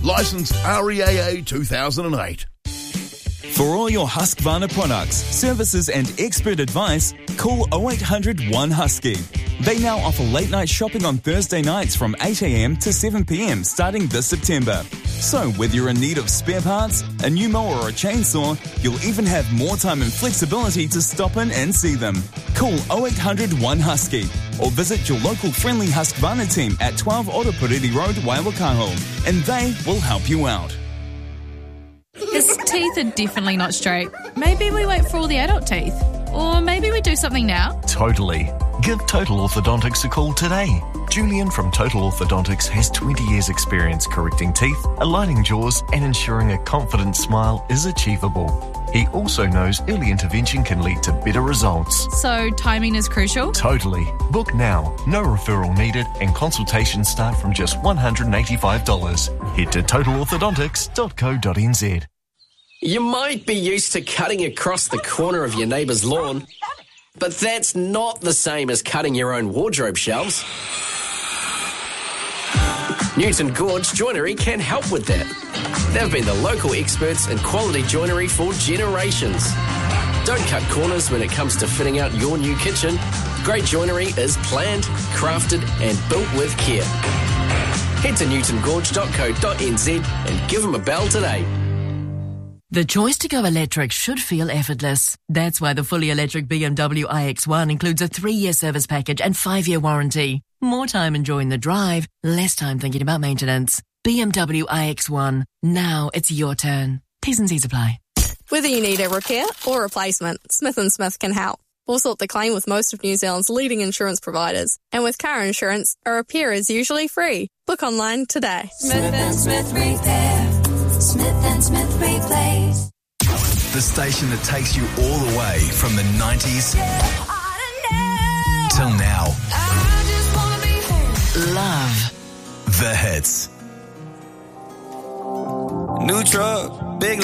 Licensed REAA 2008. For all your Husqvarna products, services and expert advice, call 0800 1 Husky. They now offer late night shopping on Thursday nights from 8 a.m. to 7 p.m. starting this September. So whether you're in need of spare parts, a new mower or a chainsaw, you'll even have more time and flexibility to stop in and see them. Call 0800 1 Husky or visit your local friendly Husqvarna team at 12 Orapuriri Road, Waiwakaho, and they will help you out. His teeth are definitely not straight. Maybe we wait for all the adult teeth. Or maybe we do something now. Totally. Give Total Orthodontics a call today. Julian from Total Orthodontics has 20 years experience correcting teeth, aligning jaws and ensuring a confident smile is achievable. He also knows early intervention can lead to better results. So timing is crucial? Totally. Book now. No referral needed and consultations start from just $185. Head to totalorthodontics.co.nz. You might be used to cutting across the corner of your neighbour's lawn, but that's not the same as cutting your own wardrobe shelves. Newton Gorge Joinery can help with that. They've been the local experts in quality joinery for generations. Don't cut corners when it comes to fitting out your new kitchen. Great joinery is planned, crafted and built with care. Head to newtongorge.co.nz and give them a bell today. The choice to go electric should feel effortless. That's why the fully electric BMW iX1 includes a 3-year service package and 5-year warranty. More time enjoying the drive, less time thinking about maintenance. BMW iX1. Now it's your turn. T's and C's apply. Whether you need a repair or replacement, Smith & Smith can help. We'll sort the claim with most of New Zealand's leading insurance providers. And with car insurance, a repair is usually free. Book online today. Smith & Smith Repair. Smith & Smith Replace. The station that takes you all the way from the 90s till now. Love the hits. New truck, big